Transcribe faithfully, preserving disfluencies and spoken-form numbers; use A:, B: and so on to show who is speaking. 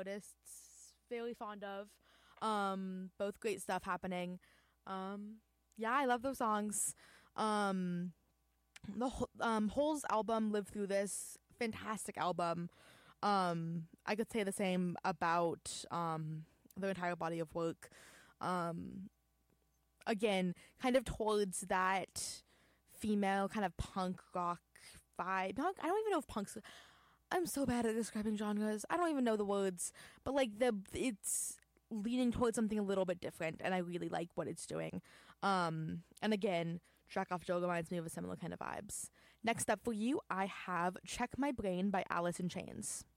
A: artists. Very fond of. Um, both great stuff happening. Um, yeah, I love those songs. Um, the um, Hole's album, Live Through This, fantastic album. Um, I could say the same about um, their entire body of work. Um, again, kind of towards that female kind of punk rock vibe. Not, I don't even know if punk's... I'm so bad at describing genres. I don't even know the words. But, like, the it's leaning towards something a little bit different, and I really like what it's doing. Um, and again, Track Off Joe reminds me of a similar kind of vibes. Next up for you, I have Check My Brain by Alice in Chains.